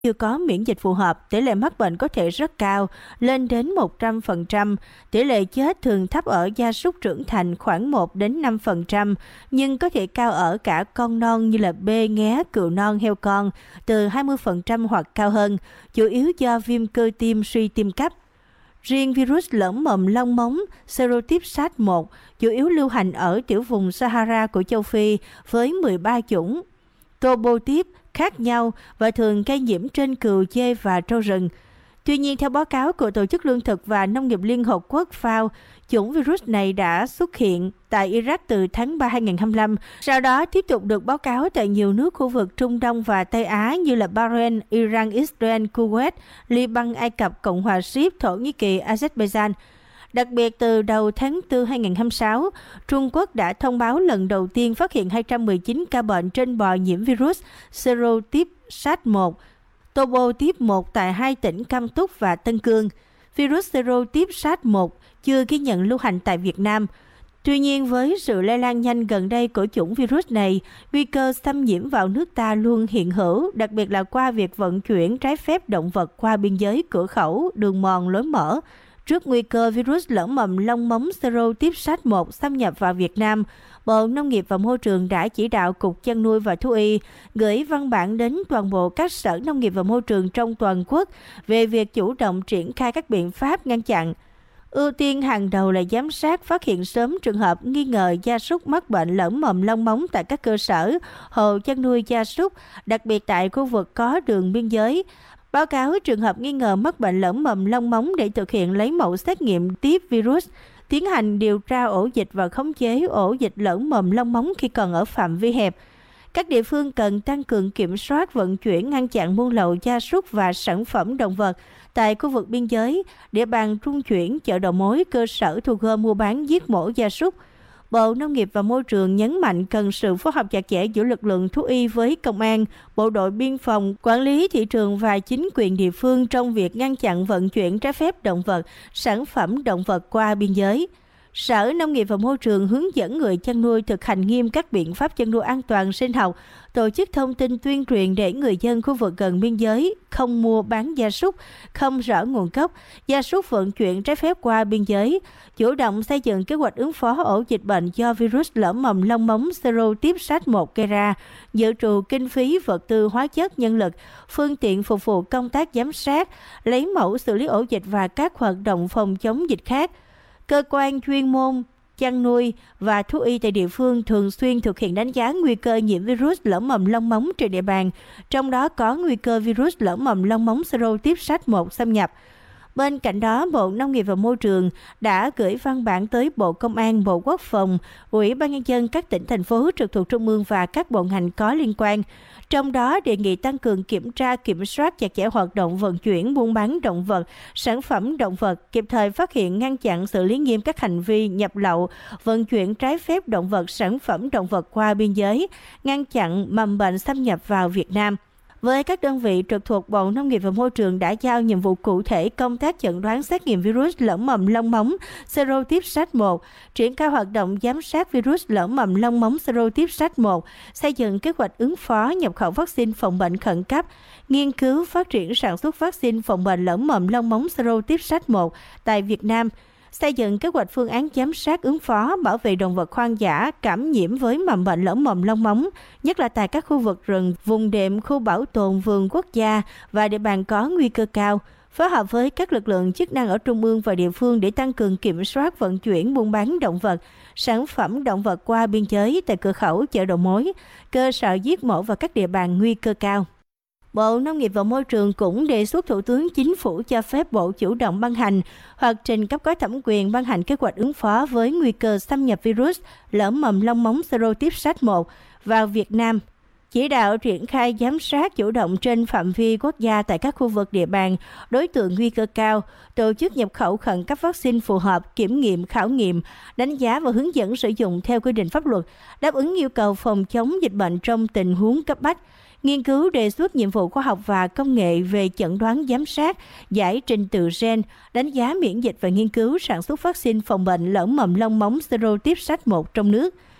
chưa có miễn dịch phù hợp, tỷ lệ mắc bệnh có thể rất cao, lên đến 100%. Tỷ lệ chết thường thấp ở gia súc trưởng thành khoảng 1 đến 5%, nhưng có thể cao ở cả con non như là bê, nghé, cừu non, heo con, từ 20% hoặc cao hơn, chủ yếu do viêm cơ tim, suy tim cấp. Riêng virus lở mồm long móng serotype SARS-1 chủ yếu lưu hành ở tiểu vùng Sahara của châu Phi với 13 chủng topotype khác nhau và thường gây nhiễm trên cừu, dê và trâu rừng. Tuy nhiên, theo báo cáo của Tổ chức Lương thực và Nông nghiệp Liên Hợp Quốc FAO, chủng virus này đã xuất hiện tại Iraq từ tháng 3 2025, sau đó tiếp tục được báo cáo tại nhiều nước khu vực Trung Đông và Tây Á như là Bahrain, Iran, Israel, Kuwait, Liban, Ai Cập, Cộng hòa Ship, Thổ Nhĩ Kỳ, Azerbaijan. Đặc biệt, từ đầu tháng 4 2026, Trung Quốc đã thông báo lần đầu tiên phát hiện 219 ca bệnh trên bò nhiễm virus serotype SARS-1, topotype 1 tại 2 tỉnh Cam Túc và Tân Cương. Virus serotype SARS-1 chưa ghi nhận lưu hành tại Việt Nam. Tuy nhiên, với sự lây lan nhanh gần đây của chủng virus này, nguy cơ xâm nhiễm vào nước ta luôn hiện hữu, đặc biệt là qua việc vận chuyển trái phép động vật qua biên giới, cửa khẩu, đường mòn, lối mở. Trước nguy cơ virus lở mồm long móng serotype SARS-1 xâm nhập vào Việt Nam, Bộ Nông nghiệp và Môi trường đã chỉ đạo Cục Chăn nuôi và Thú y gửi văn bản đến toàn bộ các sở nông nghiệp và môi trường trong toàn quốc về việc chủ động triển khai các biện pháp ngăn chặn. Ưu tiên hàng đầu là giám sát, phát hiện sớm trường hợp nghi ngờ gia súc mắc bệnh lở mồm long móng tại các cơ sở, hộ chăn nuôi gia súc, đặc biệt tại khu vực có đường biên giới. Báo cáo trường hợp nghi ngờ mắc bệnh lở mồm long móng để thực hiện lấy mẫu xét nghiệm tiếp virus, tiến hành điều tra ổ dịch và khống chế ổ dịch lở mồm long móng khi còn ở phạm vi hẹp. Các địa phương cần tăng cường kiểm soát vận chuyển, ngăn chặn buôn lậu gia súc và sản phẩm động vật tại khu vực biên giới, địa bàn trung chuyển, chợ đầu mối, cơ sở thu gom mua bán giết mổ gia súc. Bộ Nông nghiệp và Môi trường nhấn mạnh cần sự phối hợp chặt chẽ giữa lực lượng thú y với công an, bộ đội biên phòng, quản lý thị trường và chính quyền địa phương trong việc ngăn chặn vận chuyển trái phép động vật, sản phẩm động vật qua biên giới. Sở Nông nghiệp và Môi trường hướng dẫn người chăn nuôi thực hành nghiêm các biện pháp chăn nuôi an toàn sinh học, tổ chức thông tin tuyên truyền để người dân khu vực gần biên giới không mua bán gia súc không rõ nguồn gốc, gia súc vận chuyển trái phép qua biên giới, chủ động xây dựng kế hoạch ứng phó ổ dịch bệnh do virus lở mồm long móng serotype SARS-1 gây ra, dự trù kinh phí, vật tư, hóa chất, nhân lực, phương tiện phục vụ công tác giám sát, lấy mẫu xử lý ổ dịch và các hoạt động phòng chống dịch khác. Cơ quan chuyên môn chăn nuôi và thú y tại địa phương thường xuyên thực hiện đánh giá nguy cơ nhiễm virus lở mồm long móng trên địa bàn, trong đó có nguy cơ virus lở mồm long móng serotype SARS-1 xâm nhập. Bên cạnh đó, Bộ Nông nghiệp và Môi trường đã gửi văn bản tới Bộ Công an, Bộ Quốc phòng, Ủy ban Nhân dân các tỉnh, thành phố trực thuộc Trung ương và các bộ ngành có liên quan. Trong đó, đề nghị tăng cường kiểm tra, kiểm soát chặt chẽ hoạt động vận chuyển, buôn bán động vật, sản phẩm động vật, kịp thời phát hiện, ngăn chặn, xử lý nghiêm các hành vi nhập lậu, vận chuyển trái phép động vật, sản phẩm động vật qua biên giới, ngăn chặn mầm bệnh xâm nhập vào Việt Nam. Với các đơn vị trực thuộc Bộ Nông nghiệp và Môi trường đã giao nhiệm vụ cụ thể công tác chẩn đoán xét nghiệm virus lở mồm long móng serotype SARS-1, triển khai hoạt động giám sát virus lở mồm long móng serotype SARS-1, xây dựng kế hoạch ứng phó nhập khẩu vaccine phòng bệnh khẩn cấp, nghiên cứu phát triển sản xuất vaccine phòng bệnh lở mồm long móng serotype SARS-1 tại Việt Nam, xây dựng kế hoạch phương án giám sát ứng phó, bảo vệ động vật hoang dã cảm nhiễm với mầm bệnh lở mồm long móng, nhất là tại các khu vực rừng, vùng đệm, khu bảo tồn, vườn quốc gia và địa bàn có nguy cơ cao, phối hợp với các lực lượng chức năng ở trung ương và địa phương để tăng cường kiểm soát vận chuyển, buôn bán động vật, sản phẩm động vật qua biên giới tại cửa khẩu, chợ đầu mối, cơ sở giết mổ và các địa bàn nguy cơ cao. Bộ Nông nghiệp và Môi trường cũng đề xuất Thủ tướng Chính phủ cho phép Bộ chủ động ban hành hoặc trình cấp có thẩm quyền ban hành kế hoạch ứng phó với nguy cơ xâm nhập virus lở mồm long móng serotype SARS-1 vào Việt Nam. Chỉ đạo triển khai giám sát chủ động trên phạm vi quốc gia tại các khu vực địa bàn, đối tượng nguy cơ cao, tổ chức nhập khẩu khẩn cấp vaccine phù hợp, kiểm nghiệm, khảo nghiệm, đánh giá và hướng dẫn sử dụng theo quy định pháp luật, đáp ứng yêu cầu phòng chống dịch bệnh trong tình huống cấp bách. Nghiên cứu đề xuất nhiệm vụ khoa học và công nghệ về chẩn đoán giám sát, giải trình tự gen, đánh giá miễn dịch và nghiên cứu sản xuất vaccine phòng bệnh lở mồm long móng serotype SARS-1 trong nước.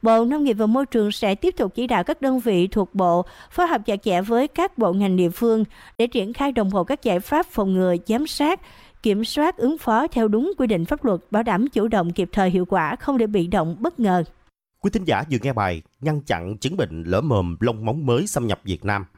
Bộ Nông nghiệp và Môi trường sẽ tiếp tục chỉ đạo các đơn vị thuộc Bộ phối hợp chặt chẽ với các bộ ngành địa phương để triển khai đồng bộ các giải pháp phòng ngừa, giám sát, kiểm soát, ứng phó theo đúng quy định pháp luật, bảo đảm chủ động, kịp thời, hiệu quả, không để bị động, bất ngờ. Quý thính giả vừa nghe bài ngăn chặn chứng bệnh lở mồm lông móng mới xâm nhập Việt Nam.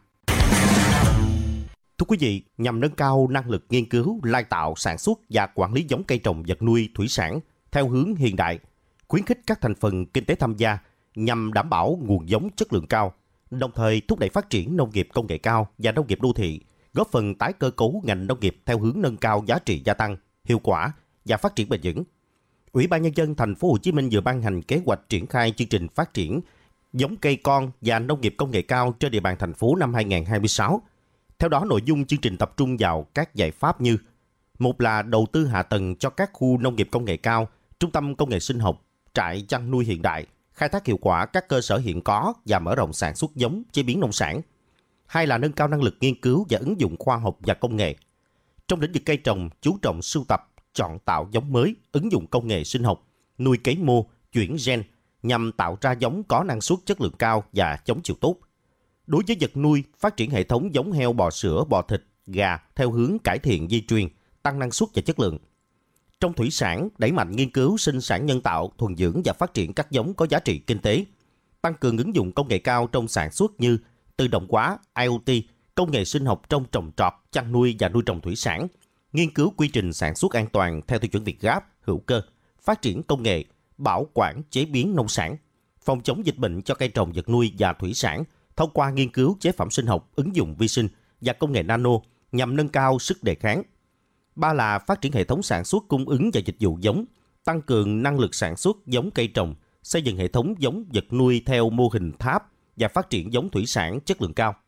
Thưa quý vị, nhằm nâng cao năng lực nghiên cứu, lai tạo, sản xuất và quản lý giống cây trồng vật nuôi thủy sản theo hướng hiện đại, khuyến khích các thành phần kinh tế tham gia nhằm đảm bảo nguồn giống chất lượng cao, đồng thời thúc đẩy phát triển nông nghiệp công nghệ cao và nông nghiệp đô thị, góp phần tái cơ cấu ngành nông nghiệp theo hướng nâng cao giá trị gia tăng, hiệu quả và phát triển bền vững. Ủy ban Nhân dân Thành phố Hồ Chí Minh vừa ban hành kế hoạch triển khai chương trình phát triển giống cây con và nông nghiệp công nghệ cao trên địa bàn thành phố năm 2026. Theo đó, nội dung chương trình tập trung vào các giải pháp như: một là đầu tư hạ tầng cho các khu nông nghiệp công nghệ cao, trung tâm công nghệ sinh học, trại chăn nuôi hiện đại, khai thác hiệu quả các cơ sở hiện có và mở rộng sản xuất giống, chế biến nông sản. Hai là nâng cao năng lực nghiên cứu và ứng dụng khoa học và công nghệ. Trong lĩnh vực cây trồng, chú trọng sưu tập, chọn tạo giống mới, ứng dụng công nghệ sinh học, nuôi cấy mô, chuyển gen nhằm tạo ra giống có năng suất chất lượng cao và chống chịu tốt. Đối với vật nuôi, phát triển hệ thống giống heo, bò sữa, bò thịt, gà theo hướng cải thiện di truyền, tăng năng suất và chất lượng. Trong thủy sản, đẩy mạnh nghiên cứu sinh sản nhân tạo, thuần dưỡng và phát triển các giống có giá trị kinh tế. Tăng cường ứng dụng công nghệ cao trong sản xuất như tự động hóa, IoT, công nghệ sinh học trong trồng trọt, chăn nuôi và nuôi trồng thủy sản. Nghiên cứu quy trình sản xuất an toàn theo tiêu chuẩn Việt Gáp, hữu cơ, phát triển công nghệ, bảo quản, chế biến nông sản, phòng chống dịch bệnh cho cây trồng vật nuôi và thủy sản thông qua nghiên cứu chế phẩm sinh học, ứng dụng vi sinh và công nghệ nano nhằm nâng cao sức đề kháng. Ba là phát triển hệ thống sản xuất, cung ứng và dịch vụ giống, tăng cường năng lực sản xuất giống cây trồng, xây dựng hệ thống giống vật nuôi theo mô hình tháp và phát triển giống thủy sản chất lượng cao.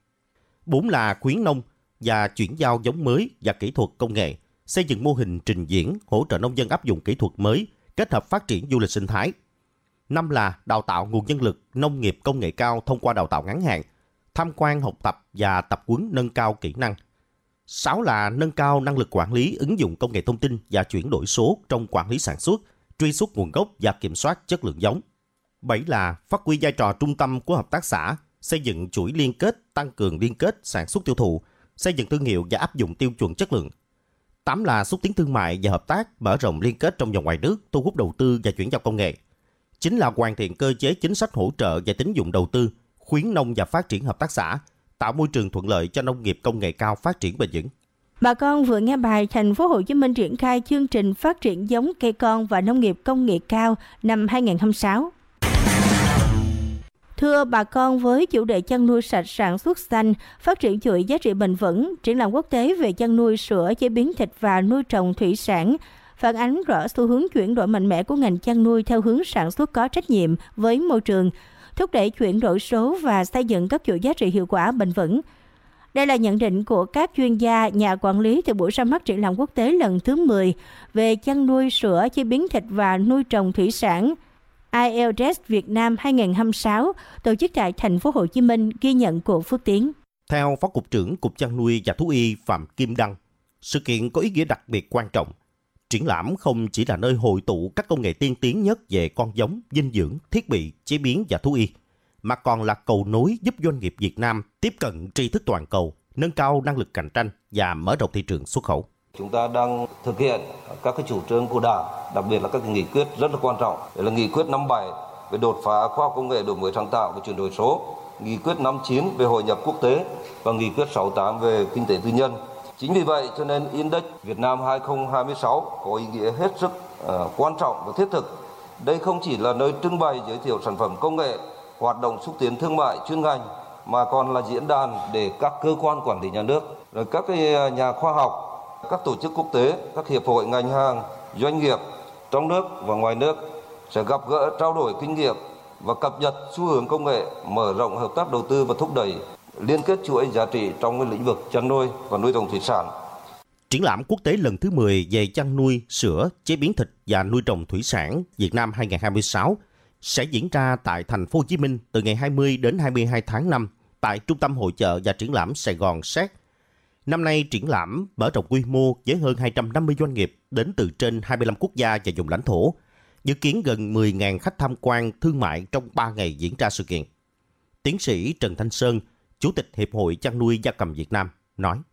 4 là khuyến nông và chuyển giao giống mới và kỹ thuật công nghệ, xây dựng mô hình trình diễn, hỗ trợ nông dân áp dụng kỹ thuật mới, kết hợp phát triển du lịch sinh thái. 5 là đào tạo nguồn nhân lực nông nghiệp công nghệ cao thông qua đào tạo ngắn hạn, tham quan học tập và tập huấn nâng cao kỹ năng. 6 là nâng cao năng lực quản lý, ứng dụng công nghệ thông tin và chuyển đổi số trong quản lý sản xuất, truy xuất nguồn gốc và kiểm soát chất lượng giống. 7 là phát huy vai trò trung tâm của hợp tác xã, xây dựng chuỗi liên kết, tăng cường liên kết sản xuất tiêu thụ, xây dựng thương hiệu và áp dụng tiêu chuẩn chất lượng. 8 là xúc tiến thương mại và hợp tác, mở rộng liên kết trong và ngoài nước, thu hút đầu tư và chuyển giao công nghệ. 9 là hoàn thiện cơ chế chính sách hỗ trợ và tín dụng đầu tư, khuyến nông và phát triển hợp tác xã, tạo môi trường thuận lợi cho nông nghiệp công nghệ cao phát triển bền vững. Bà con vừa nghe bài Thành phố Hồ Chí Minh triển khai chương trình phát triển giống cây con và nông nghiệp công nghệ cao năm 2026. Thưa bà con, với chủ đề chăn nuôi sạch, sản xuất xanh, phát triển chuỗi giá trị bền vững, triển lãm quốc tế về chăn nuôi, sữa, chế biến thịt và nuôi trồng thủy sản phản ánh rõ xu hướng chuyển đổi mạnh mẽ của ngành chăn nuôi theo hướng sản xuất có trách nhiệm với môi trường, thúc đẩy chuyển đổi số và xây dựng các chuỗi giá trị hiệu quả bền vững. Đây là nhận định của các chuyên gia, nhà quản lý từ buổi ra mắt triển lãm quốc tế lần thứ 10 về chăn nuôi, sữa, chế biến thịt và nuôi trồng thủy sản IELTS Việt Nam 2026 tổ chức tại Thành phố Hồ Chí Minh, ghi nhận của Phước Tiến. Theo Phó Cục trưởng Cục Chăn nuôi và Thú y Phạm Kim Đăng, sự kiện có ý nghĩa đặc biệt quan trọng. Triển lãm không chỉ là nơi hội tụ các công nghệ tiên tiến nhất về con giống, dinh dưỡng, thiết bị, chế biến và thú y, mà còn là cầu nối giúp doanh nghiệp Việt Nam tiếp cận tri thức toàn cầu, nâng cao năng lực cạnh tranh và mở rộng thị trường xuất khẩu. Chúng ta đang thực hiện các cái chủ trương của Đảng, đặc biệt là các cái nghị quyết rất là quan trọng. Đây là nghị quyết 57 về đột phá khoa học công nghệ, đổi mới sáng tạo và chuyển đổi số, nghị quyết 59 về hội nhập quốc tế và nghị quyết 68 về kinh tế tư nhân. Chính vì vậy cho nên Index Việt Nam 2026 có ý nghĩa hết sức quan trọng và thiết thực. Đây không chỉ là nơi trưng bày giới thiệu sản phẩm công nghệ, hoạt động xúc tiến thương mại chuyên ngành, mà còn là diễn đàn để các cơ quan quản lý nhà nước, rồi các cái nhà khoa học, các tổ chức quốc tế, các hiệp hội ngành hàng, doanh nghiệp trong nước và ngoài nước sẽ gặp gỡ, trao đổi kinh nghiệm và cập nhật xu hướng công nghệ, mở rộng hợp tác đầu tư và thúc đẩy liên kết chuỗi giá trị trong lĩnh vực chăn nuôi và nuôi trồng thủy sản. Triển lãm quốc tế lần thứ 10 về chăn nuôi, sữa, chế biến thịt và nuôi trồng thủy sản Việt Nam 2026 sẽ diễn ra tại Thành phố Hồ Chí Minh từ ngày 20 đến 22 tháng 5 tại Trung tâm Hội chợ và Triển lãm Sài Gòn SET. Năm nay, triển lãm mở rộng quy mô với hơn 250 doanh nghiệp đến từ trên 25 quốc gia và vùng lãnh thổ. dự kiến gần 10.000 khách tham quan thương mại trong 3 ngày diễn ra sự kiện. Tiến sĩ Trần Thanh Sơn, Chủ tịch Hiệp hội Chăn nuôi gia cầm Việt Nam, nói.